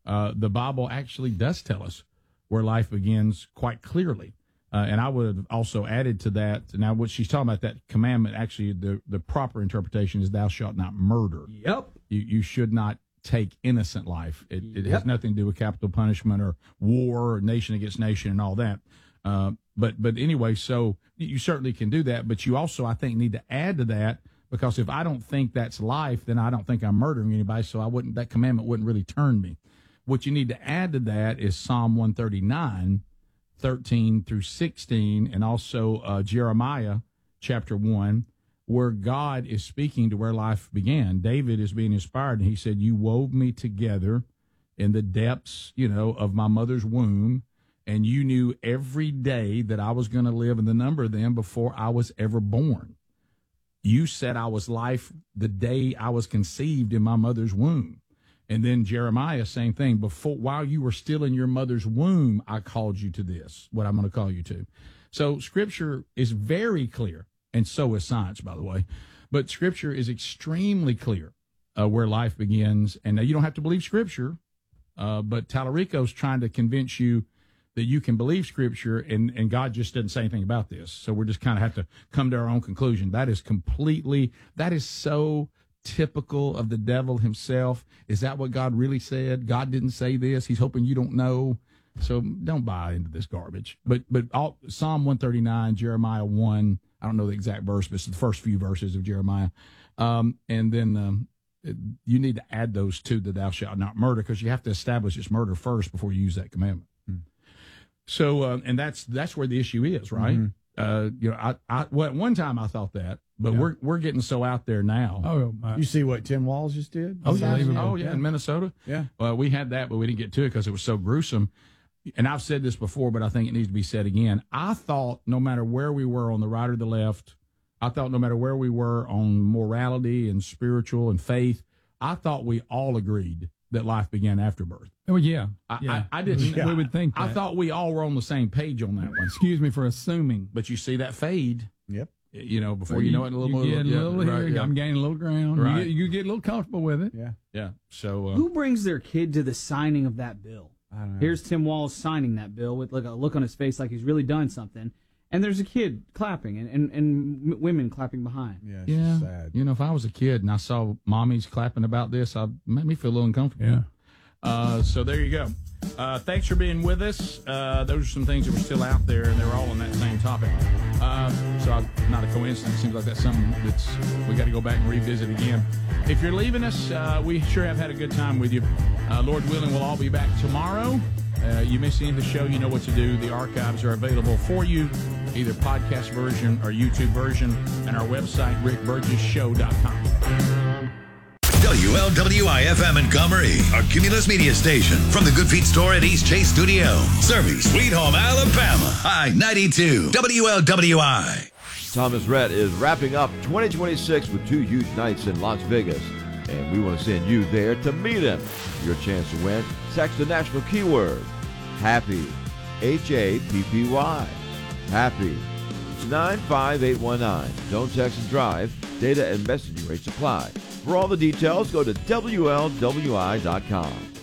the Bible actually does tell us where life begins quite clearly. And I would have also added to that. Now, what she's talking about, that commandment, actually, the proper interpretation is thou shalt not murder. Yep. You should not take innocent life. It has nothing to do with capital punishment or war or nation against nation and all that. But anyway, so you certainly can do that. But you also, I think, need to add to that, because if I don't think that's life, then I don't think I'm murdering anybody. So that commandment wouldn't really turn me. What you need to add to that is Psalm 139, 13 through 16, and also Jeremiah chapter 1, where God is speaking to where life began. David is being inspired, and he said, you wove me together in the depths, of my mother's womb, and you knew every day that I was going to live in the number of them before I was ever born. You said I was life the day I was conceived in my mother's womb. And then Jeremiah, same thing. While you were still in your mother's womb, I called you to this, what I'm going to call you to. So Scripture is very clear, and so is science, by the way. But Scripture is extremely clear where life begins. And now you don't have to believe Scripture, but Tallarico's trying to convince you that you can believe Scripture, and God just didn't say anything about this. So we're just kind of have to come to our own conclusion. That is so typical of the devil himself. Is that what God really said? God didn't say this. He's hoping you don't know. So don't buy into this garbage. But Psalm 139, Jeremiah 1, I don't know the exact verse, but it's the first few verses of Jeremiah. And then you need to add those to the thou shalt not murder, because you have to establish it's murder first before you use that commandment. So, and that's where the issue is, right? Mm-hmm. At one time I thought that, but we're getting so out there now. Oh, you see what Tim Walls just did? In Minnesota. Yeah. We had that, but we didn't get to it because it was so gruesome. And I've said this before, but I think it needs to be said again. I thought no matter where we were on the right or the left, I thought no matter where we were on morality and spiritual and faith, I thought we all agreed that life began after birth. Oh, yeah. I didn't. We would think that. I thought we all were on the same page on that one. Excuse me for assuming. But you see that fade. Yep. Before you know it, I'm gaining a little ground. Right. You get a little comfortable with it. Yeah. Yeah. So who brings their kid to the signing of that bill? I don't know. Here's Tim Walls signing that bill with like a look on his face like he's really done something. And there's a kid clapping and women clapping behind. Yeah, it's sad. If I was a kid and I saw mommies clapping about this, it made me feel a little uncomfortable. Yeah. So there you go. Thanks for being with us. Those are some things that were still out there, and they were all on that same topic. So not a coincidence. Seems like that's something we got to go back and revisit again. If you're leaving us, we sure have had a good time with you. Lord willing, we'll all be back tomorrow. You missed any of the show, you know what to do. The archives are available for you, either podcast version or YouTube version, and our website, rickburgesshow.com. WLWI-FM Montgomery, our Cumulus media station. From the Good Feet store at East Chase Studio. Serving Sweet Home, Alabama. I-92, WLWI. Thomas Rhett is wrapping up 2026 with 2 huge nights in Las Vegas. And we want to send you there to meet him. Your chance to win. Text the national keyword, HAPPY, H-A-P-P-Y. Happy. It's 95819. Don't text and drive. Data and messaging rates apply. For all the details, go to WLWI.com.